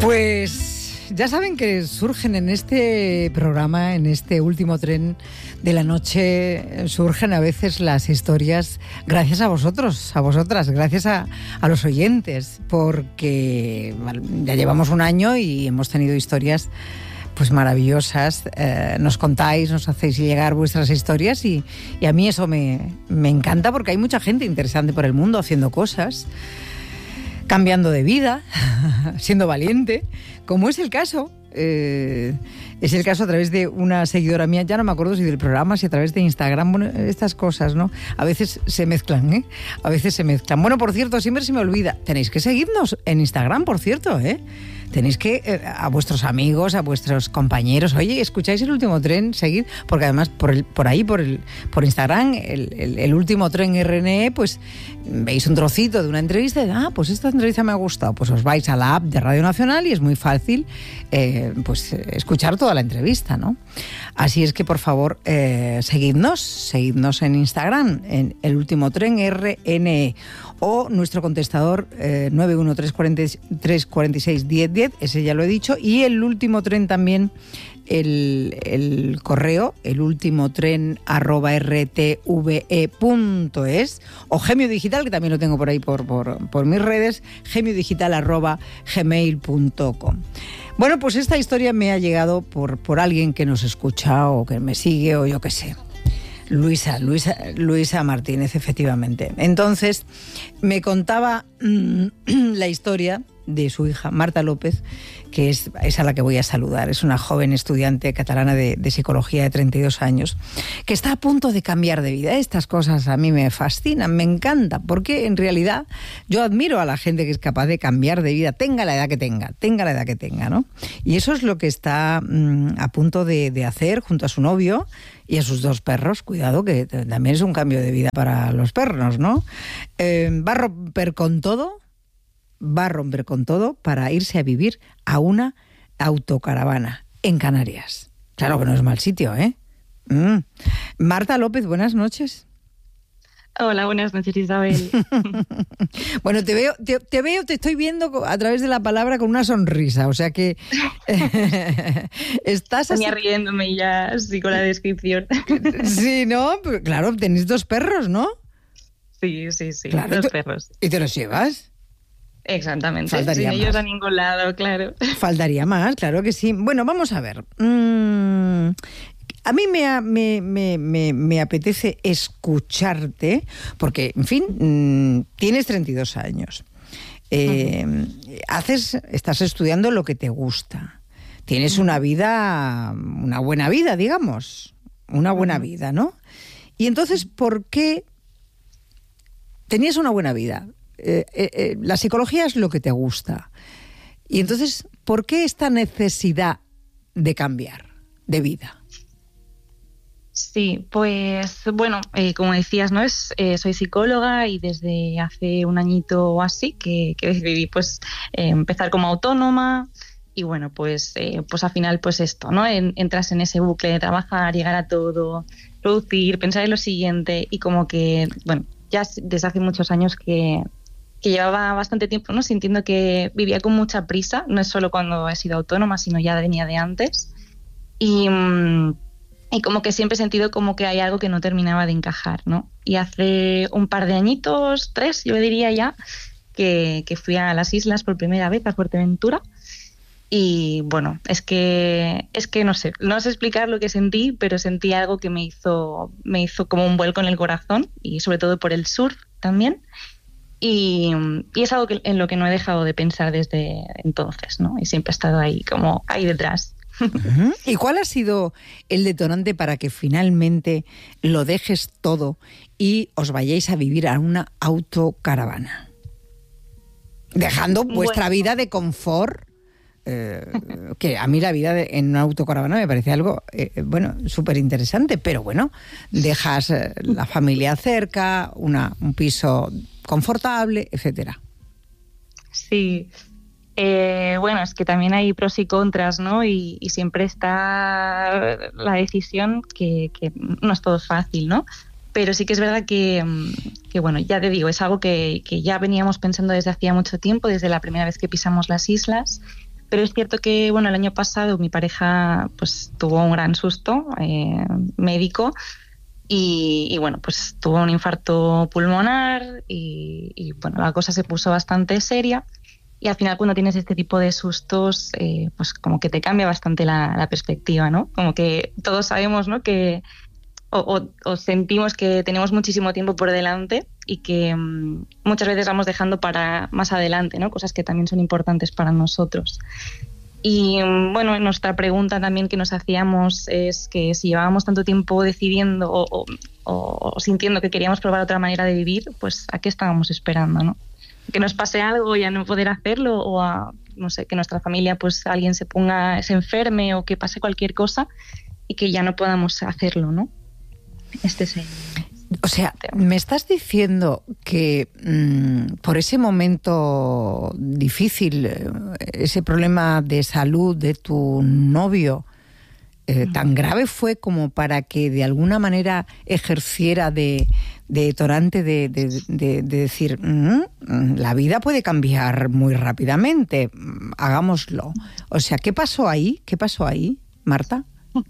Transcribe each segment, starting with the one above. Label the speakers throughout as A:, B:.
A: Pues ya saben que surgen en este programa, en este último tren de la noche, surgen a veces las historias gracias a vosotros, a vosotras, gracias a los oyentes, porque ya llevamos un año y hemos tenido historias pues maravillosas. Nos contáis, nos hacéis llegar vuestras historias y a mí eso me encanta, porque hay mucha gente interesante por el mundo haciendo cosas, cambiando de vida, siendo valiente, como es el caso. Es el caso a través de una seguidora mía, ya no me acuerdo si del programa, si a través de Instagram, bueno, estas cosas, ¿no? A veces se mezclan, ¿eh? A veces se mezclan. Bueno, por cierto, siempre se me olvida, tenéis que seguirnos en Instagram, por cierto, ¿eh? Tenéis que, a vuestros amigos, a vuestros compañeros, oye, escucháis El Último Tren, seguid, porque además por Instagram, el Último Tren RNE, pues veis un trocito de una entrevista y pues esta entrevista me ha gustado, pues os vais a la app de Radio Nacional y es muy fácil pues escuchar toda la entrevista, ¿no? Así es que, por favor, seguidnos en Instagram, en El Último Tren RNE, o nuestro contestador 913461010, ese ya lo he dicho, y El Último Tren también, el correo, elultimotren@rtve.es, o Gemio Digital, que también lo tengo por ahí por mis redes, gemiodigital@gmail.com. Bueno, pues esta historia me ha llegado por alguien que nos escucha o que me sigue o yo qué sé. Luisa Martínez, efectivamente. Entonces, me contaba la historia de su hija, Marta López, que es a la que voy a saludar. Es una joven estudiante catalana de psicología de 32 años, que está a punto de cambiar de vida. Estas cosas a mí me fascinan, me encantan, porque en realidad yo admiro a la gente que es capaz de cambiar de vida, tenga la edad que tenga, ¿no? Y eso es lo que está a punto de hacer junto a su novio y a sus 2 perros. Cuidado, que también es un cambio de vida para los perros, ¿no? Va a romper con todo para irse a vivir a una autocaravana en Canarias. Claro que no es mal sitio, ¿eh? Marta López, buenas noches.
B: Hola, buenas noches, Isabel.
A: Bueno, te estoy viendo a través de la palabra con una sonrisa, o sea que estás así.
B: Venía riéndome ya, así con la descripción.
A: Sí, ¿no? Claro, tenéis 2 perros, ¿no?
B: Sí, claro, 2 perros.
A: ¿Y te los llevas?
B: Exactamente,
A: faltaría
B: sin
A: más.
B: ellos a ningún lado, claro.
A: Faltaría más, claro que sí. Bueno, vamos a ver. A mí me apetece escucharte, porque, en fin, tienes 32 años. Estás estudiando lo que te gusta. Tienes una buena vida, digamos. Una buena vida, ¿no? Y entonces, ¿por qué tenías una buena vida? La psicología es lo que te gusta. Y entonces, ¿por qué esta necesidad de cambiar de vida?
B: Sí, pues bueno, como decías, ¿no? Soy psicóloga y desde hace un añito o así que decidí pues empezar como autónoma. Y bueno, pues al final pues esto, ¿no? Entras en ese bucle de trabajar, llegar a todo, producir, pensar en lo siguiente, y como que, bueno, ya desde hace muchos años que llevaba bastante tiempo, ¿no? Sintiendo que vivía con mucha prisa, no es solo cuando he sido autónoma, sino ya venía de antes. Y como que siempre he sentido como que hay algo que no terminaba de encajar, ¿no? Y hace un par de añitos, 3, yo diría ya, que fui a las islas por primera vez, a Fuerteventura. Y bueno, es que no sé explicar lo que sentí, pero sentí algo que me hizo como un vuelco en el corazón, y sobre todo por el surf también. Y es algo en lo que no he dejado de pensar desde entonces, ¿no? Y siempre he estado ahí, como ahí detrás.
A: ¿Y cuál ha sido el detonante para que finalmente lo dejes todo y os vayáis a vivir a una autocaravana? Dejando vuestra vida de confort, que a mí la vida en una autocaravana me parece algo, súper interesante, pero bueno, dejas la familia cerca, un piso confortable, etcétera.
B: Sí. Bueno, es que también hay pros y contras, ¿no? Y siempre está la decisión que no es todo fácil, ¿no? Pero sí que es verdad que bueno, ya te digo, es algo que ya veníamos pensando desde hacía mucho tiempo, desde la primera vez que pisamos las islas, Pero es cierto que, bueno, el año pasado mi pareja pues tuvo un gran susto médico y bueno, pues tuvo un infarto pulmonar y bueno, la cosa se puso bastante seria. Y al final cuando tienes este tipo de sustos, pues como que te cambia bastante la perspectiva, ¿no? Como que todos sabemos, ¿no? Que o sentimos que tenemos muchísimo tiempo por delante y que muchas veces vamos dejando para más adelante, ¿no? Cosas que también son importantes para nosotros. Y bueno, nuestra pregunta también que nos hacíamos es que si llevábamos tanto tiempo decidiendo o sintiendo que queríamos probar otra manera de vivir, pues ¿a qué estábamos esperando, no? Que nos pase algo y a no poder hacerlo, o a, no sé, que nuestra familia, pues alguien se enferme o que pase cualquier cosa y que ya no podamos hacerlo, ¿no?
A: O sea, me estás diciendo que por ese momento difícil, ese problema de salud de tu novio, tan grave fue como para que de alguna manera ejerciera de detonante de decir, la vida puede cambiar muy rápidamente, hagámoslo. O sea, ¿qué pasó ahí? ¿Qué pasó ahí, Marta?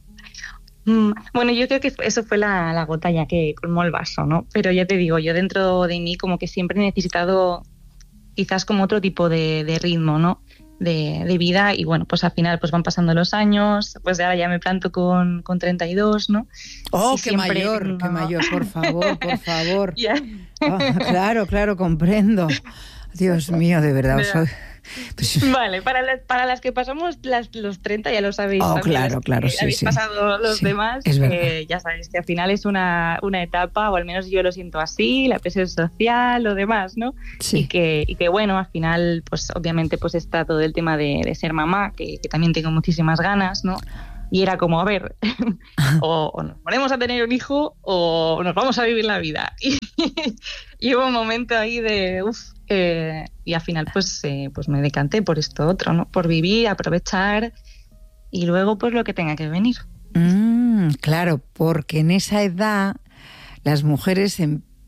B: Bueno, yo creo que eso fue la gota ya que colmó el vaso, ¿no? Pero ya te digo, yo dentro de mí como que siempre he necesitado quizás como otro tipo de ritmo, ¿no? De vida, y bueno, pues al final pues van pasando los años, pues ahora ya me planto con 32, ¿no?
A: ¡Oh,
B: y
A: qué mayor, ¿no? Qué mayor, por favor, por favor! Oh, claro, comprendo. Dios mío, de verdad,
B: pues... Vale, para las que pasamos los 30 ya lo sabéis.
A: Oh, claro, sí.
B: Habéis pasado los demás, ya sabéis que al final es una etapa, o al menos yo lo siento así, la presión social, lo demás, ¿no? Sí. Y que bueno, al final, pues obviamente pues está todo el tema de ser mamá, que también tengo muchísimas ganas, ¿no? Y era como, a ver, o nos ponemos a tener un hijo o nos vamos a vivir la vida. Y hubo un momento ahí de y al final pues me decanté por esto otro, ¿no? Por vivir, aprovechar y luego pues lo que tenga que venir.
A: Claro, porque en esa edad las mujeres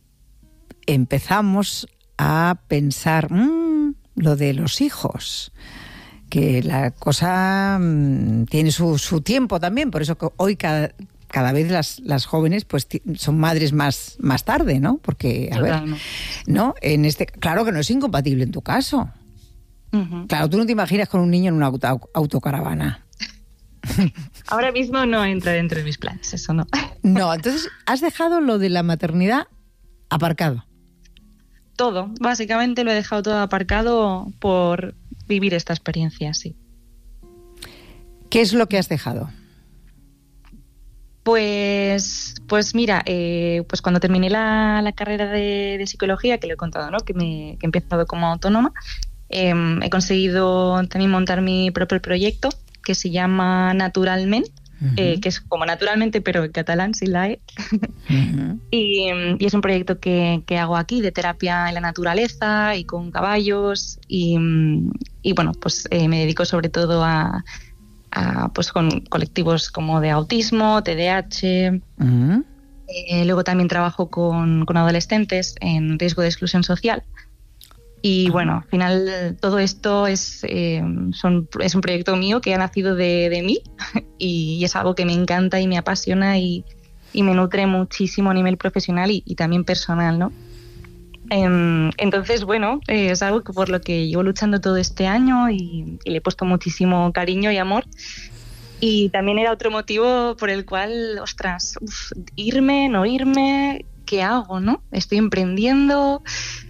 A: empezamos a pensar lo de los hijos, que la cosa tiene su tiempo también, por eso que hoy cada vez las jóvenes pues son madres más tarde, ¿no? Porque, a ver, ¿no? Claro que no es incompatible en tu caso. Uh-huh. Claro, tú no te imaginas con un niño en una autocaravana.
B: Ahora mismo no entra dentro de mis planes, eso no.
A: No, entonces has dejado lo de la maternidad aparcado.
B: Todo, básicamente lo he dejado todo aparcado por vivir esta experiencia, sí.
A: ¿Qué es lo que has dejado?
B: Pues mira, pues cuando terminé la carrera de psicología, que lo he contado, ¿no? Que he empezado como autónoma, he conseguido también montar mi propio proyecto que se llama Naturalment, uh-huh. Que es como naturalmente, pero en catalán, sin la E. Uh-huh. Y es un proyecto que hago aquí de terapia en la naturaleza y con caballos y bueno, pues me dedico sobre todo a pues con colectivos como de autismo, TDAH. Uh-huh. Luego también trabajo con adolescentes en riesgo de exclusión social. Y bueno, al final todo esto es un proyecto mío que ha nacido de mí y es algo que me encanta y me apasiona y me nutre muchísimo a nivel profesional y también personal, ¿no? Entonces, bueno, es algo que por lo que llevo luchando todo este año y le he puesto muchísimo cariño y amor. Y también era otro motivo por el cual, irme, no irme, ¿qué hago, no? Estoy emprendiendo,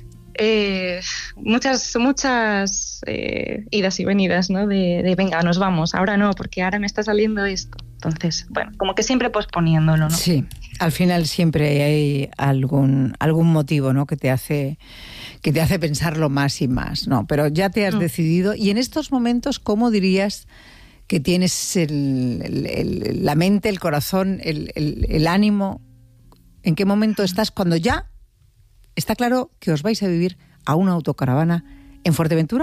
B: muchas idas y venidas, ¿no? De venga, nos vamos, ahora no, porque ahora me está saliendo esto. Entonces, bueno, como que siempre posponiéndolo, ¿no?
A: Sí, al final siempre hay algún motivo, ¿no? que te hace pensarlo más y más, ¿no? Pero ya te has decidido. Y en estos momentos, ¿cómo dirías que tienes la mente, el corazón, el ánimo? ¿En qué momento estás cuando ya está claro que os vais a vivir a una autocaravana en Fuerteventura?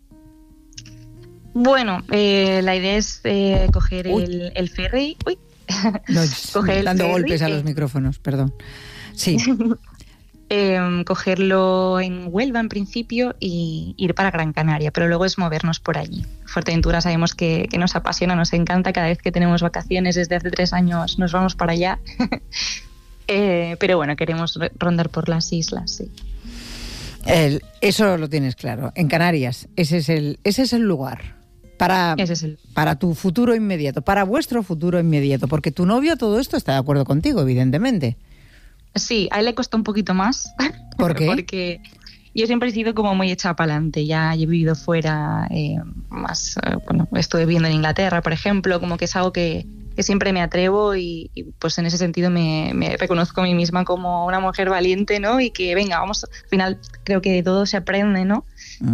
B: Bueno, la idea es coger el ferry.
A: No, coger dando ferry, golpes a los micrófonos, perdón. Sí.
B: cogerlo en Huelva en principio y ir para Gran Canaria, pero luego es movernos por allí. Fuerteventura sabemos que nos apasiona, nos encanta, cada vez que tenemos vacaciones desde hace 3 años nos vamos para allá. Pero bueno, queremos rondar por las islas, sí.
A: Eso lo tienes claro. En Canarias, ese es el lugar para tu futuro inmediato, para vuestro futuro inmediato, porque tu novio todo esto está de acuerdo contigo, evidentemente.
B: Sí, a él le costó un poquito más.
A: ¿Por qué?
B: Porque yo siempre he sido como muy echada para adelante. Ya he vivido fuera, estuve viviendo en Inglaterra, por ejemplo, como que es algo que siempre me atrevo y pues en ese sentido me reconozco a mí misma como una mujer valiente, ¿no? Y que venga, vamos, al final creo que de todo se aprende, ¿no?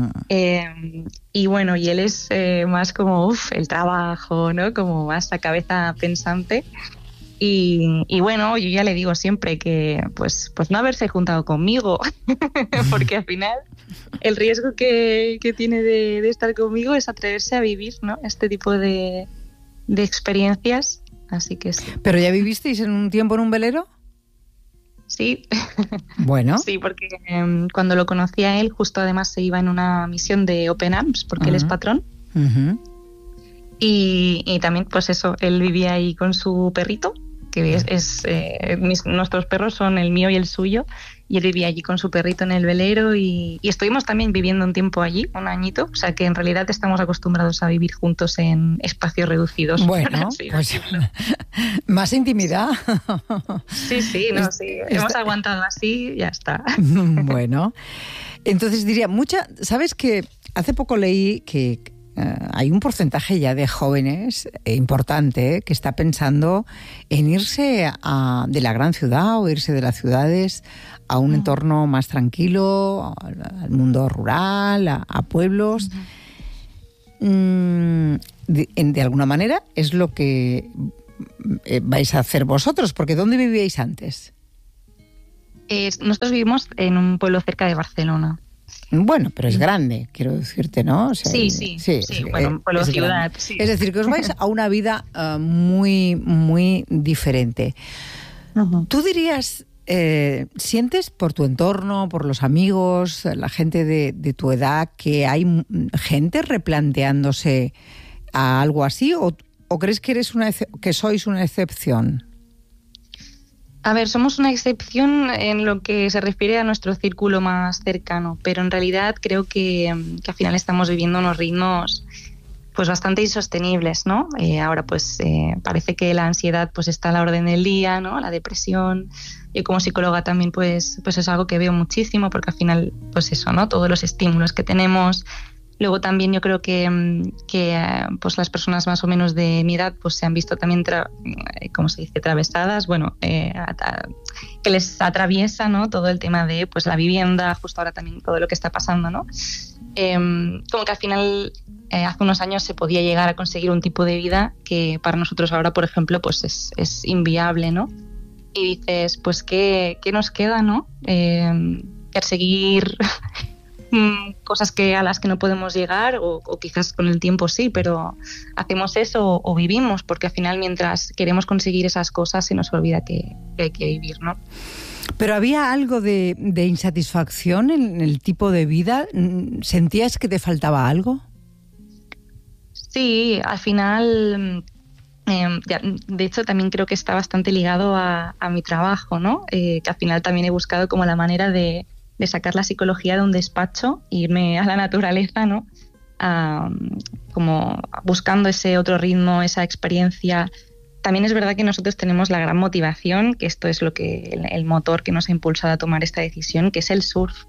B: Y bueno, y él es más como el trabajo, ¿no? Como más la cabeza pensante. Y bueno, yo ya le digo siempre que pues no haberse juntado conmigo, porque al final el riesgo que tiene de estar conmigo es atreverse a vivir, ¿no? Este tipo de experiencias, así que sí.
A: ¿Pero ya vivisteis en un tiempo en un velero?
B: Sí.
A: Bueno.
B: Sí, porque cuando lo conocí a él, justo además se iba en una misión de Open Arms, porque él es patrón. Y también, pues eso, él vivía ahí con su perrito, que nuestros perros son el mío y el suyo, y él vivía allí con su perrito en el velero y estuvimos también viviendo un tiempo allí, un añito, o sea que en realidad estamos acostumbrados a vivir juntos en espacios reducidos.
A: Bueno, sí, pues más intimidad.
B: Sí, hemos aguantado así, ya está.
A: Bueno, entonces diría, ¿sabes que hace poco leí que hay un porcentaje ya de jóvenes importante que está pensando en irse de la gran ciudad o irse de las ciudades a un entorno más tranquilo, al mundo rural, a pueblos? De alguna manera es lo que vais a hacer vosotros, porque ¿dónde vivíais antes?
B: Nosotros vivimos en un pueblo cerca de Barcelona.
A: Bueno, pero es grande, quiero decirte, ¿no? O sea,
B: sí, bueno, pueblo ciudad. Sí.
A: Es decir, que os vais a una vida muy, muy diferente. ¿Tú dirías, sientes por tu entorno, por los amigos, la gente de tu edad, que hay gente replanteándose a algo así? ¿O crees que que sois una excepción?
B: A ver, somos una excepción en lo que se refiere a nuestro círculo más cercano, pero en realidad creo que al final estamos viviendo unos ritmos pues bastante insostenibles, ¿no? Ahora pues parece que la ansiedad pues está a la orden del día, ¿no? La depresión. Yo como psicóloga también pues es algo que veo muchísimo, porque al final pues eso, ¿no? Todos los estímulos que tenemos. Luego también yo creo que pues las personas más o menos de mi edad pues se han visto también, ¿cómo se dice?, atravesadas, bueno, que les atraviesa, ¿no?, todo el tema de pues la vivienda, justo ahora también todo lo que está pasando, ¿no? Como que al final hace unos años se podía llegar a conseguir un tipo de vida que para nosotros ahora, por ejemplo, pues es inviable, ¿no? Y dices, pues ¿qué nos queda, no? Perseguir cosas a las que no podemos llegar o quizás con el tiempo sí, pero hacemos eso o vivimos, porque al final mientras queremos conseguir esas cosas se nos olvida que hay que vivir, ¿no?
A: ¿Pero había algo de insatisfacción en el tipo de vida? ¿Sentías que te faltaba algo?
B: Sí, al final, de hecho también creo que está bastante ligado a mi trabajo, ¿no? Que al final también he buscado como la manera de sacar la psicología de un despacho e irme a la naturaleza, ¿no? Como buscando ese otro ritmo, esa experiencia. También es verdad que nosotros tenemos la gran motivación, que esto es lo que el motor que nos ha impulsado a tomar esta decisión, que es el surf.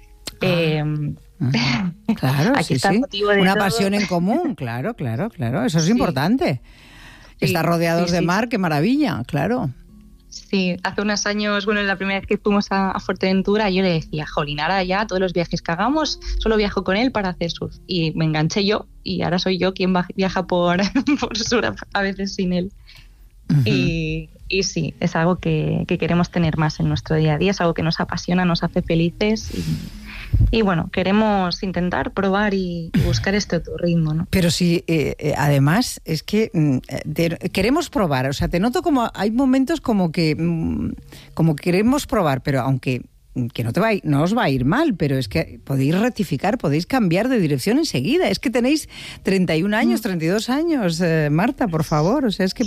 A: Claro,
B: aquí
A: sí,
B: está
A: sí.
B: el motivo de
A: una
B: todo.
A: pasión en común, claro. Eso es importante.
B: Sí,
A: estar rodeados de mar, qué maravilla, claro.
B: Sí, hace unos años, bueno, la primera vez que fuimos a Fuerteventura, yo le decía, jolín, ahora ya todos los viajes que hagamos, solo viajo con él para hacer surf. Y me enganché yo, y ahora soy yo quien viaja por surf, a veces sin él. Y sí, es algo que queremos tener más en nuestro día a día, es algo que nos apasiona, nos hace felices y bueno, queremos intentar probar y buscar este otro ritmo, ¿no?
A: Pero sí, además es que queremos probar, o sea, te noto como hay momentos como que queremos probar, pero aunque que no os va a ir mal, pero es que podéis rectificar, podéis cambiar de dirección enseguida. Es que tenéis 31 años, 32 años, Marta, por favor. O sea, es que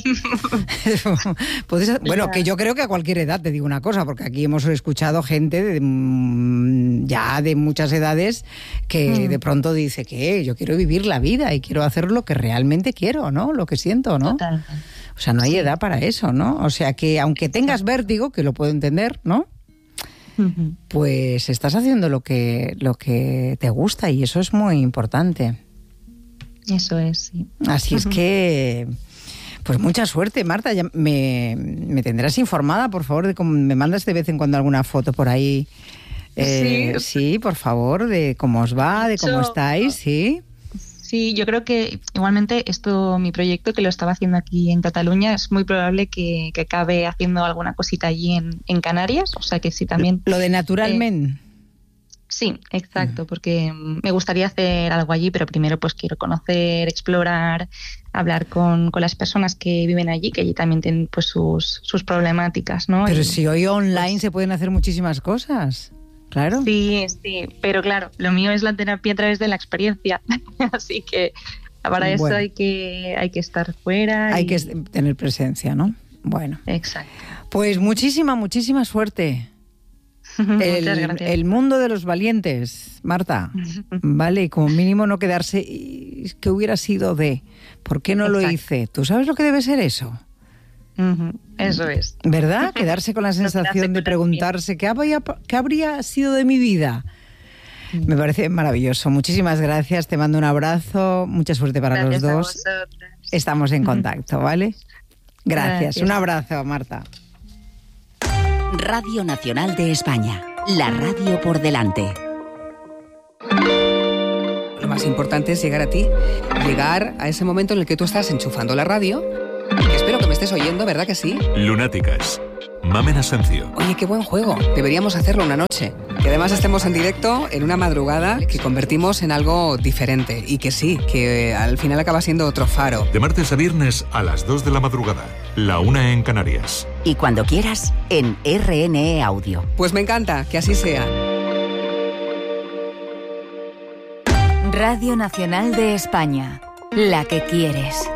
A: bueno, que yo creo que a cualquier edad, te digo una cosa, porque aquí hemos escuchado gente ya de muchas edades que de pronto dice que yo quiero vivir la vida y quiero hacer lo que realmente quiero, ¿no? Lo que siento, ¿no?
B: Totalmente.
A: O sea, no hay edad para eso, ¿no? O sea, que aunque tengas vértigo, que lo puedo entender, ¿no? Pues estás haciendo lo que te gusta y eso es muy importante.
B: Eso es, sí.
A: Así es que, pues mucha suerte, Marta. Ya me tendrás informada, por favor, de cómo me mandas de vez en cuando alguna foto por ahí. Sí, por favor, de cómo os va, de cómo estáis, sí.
B: Sí, yo creo que igualmente mi proyecto que lo estaba haciendo aquí en Cataluña, es muy probable que acabe haciendo alguna cosita allí en Canarias, o sea que sí también...
A: Lo de Naturalment.
B: Sí, exacto, porque me gustaría hacer algo allí, pero primero pues quiero conocer, explorar, hablar con las personas que viven allí, que allí también tienen pues sus problemáticas, ¿no?
A: Pero si hoy online se pueden hacer muchísimas cosas. Claro.
B: Sí, pero claro, lo mío es la terapia a través de la experiencia, así que para eso hay que estar fuera.
A: Hay que tener presencia, ¿no? Bueno.
B: Exacto.
A: Pues muchísima suerte.
B: Muchas gracias.
A: El mundo de los valientes, Marta, ¿vale? Y como mínimo no quedarse, ¿qué hubiera sido de? ¿Por qué no lo hice? ¿Tú sabes lo que debe ser eso?
B: Eso es.
A: ¿Verdad? Quedarse con la sensación de preguntarse ¿qué habría sido de mi vida? Me parece maravilloso. Muchísimas gracias, te mando un abrazo, mucha suerte para los dos. Estamos en contacto, ¿vale? Gracias. Un abrazo, Marta.
C: Radio Nacional de España, la radio por delante.
D: Lo más importante es llegar a ti, llegar a ese momento en el que tú estás enchufando la radio. Que espero que me estés oyendo, ¿verdad que sí?
E: Lunáticas. Mamen Asencio.
D: Oye, qué buen juego. Deberíamos hacerlo una noche. Que además estemos en directo en una madrugada que convertimos en algo diferente. Y que sí, que al final acaba siendo otro faro.
E: De martes a viernes a las 2 de la madrugada. La 1 en Canarias.
C: Y cuando quieras, en RNE Audio.
D: Pues me encanta, que así sea.
F: Radio Nacional de España. La que quieres.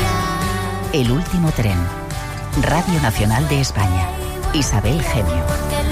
C: El último tren. Radio Nacional de España. Isabel Gemio.